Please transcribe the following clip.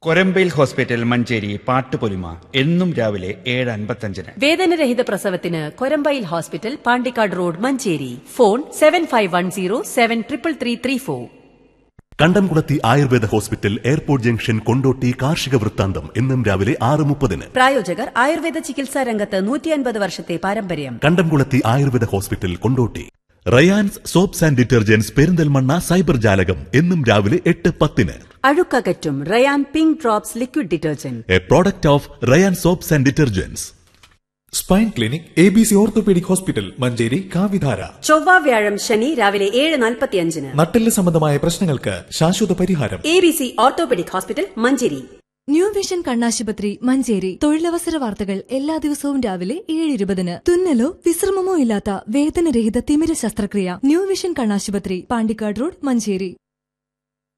Korambayil hospital Manjeri Pattupolima എന്നും രാവിലെ 7:55. വേദനരഹിത പ്രസവത്തിന് Korambayil hospital, Pandikkad road, Manjeri. Phone 7510733334. കണ്ടംകുളത്തി Ayurveda hospital, airport junction, Kondotty. കാർഷിക വൃത്താന്തം എന്നും രാവിലെ 6:30. പ്രായോജകർ ആയുർവേദ ചികിത്സാ രംഗത്ത് 150 വർഷത്തെ പാരമ്പര്യം. കണ്ടംകുളത്തി Ayurveda hospital, Kondotty. Rayan's soaps and detergents, Perinthalmanna cyber ജാലകം എന്നും രാവിലെ 8:10. അഴുക്കകറ്റും Ryan pink drops liquid detergent, A product of Ryan soaps and detergents. Spine clinic ABC orthopaedic hospital, Manjeri. കാവിധാര ചൊവ്വ വ്യാഴം ശനി രാവിലെ 7:45. നട്ടെല്ല് സംബന്ധമായ പ്രശ്നങ്ങൾക്ക് ശാശ്വത പരിഹാരം. ABC orthopaedic hospital, Manjeri. New vision കണ്ണാശുപത്രി, മഞ്ചേരി. തൊഴിലവസര വാർത്തകൾ എല്ലാ ദിവസവും രാവിലെ 7:20. തുന്നലോ വിശ്രമമോ ഇല്ലാത്ത വേദനരഹിത തിമിര ശസ്ത്രക്രിയ. ന്യൂ വിഷൻ കണ്ണാശുപത്രി, പാണ്ടിക്കാട് റോഡ്, മഞ്ചേരി.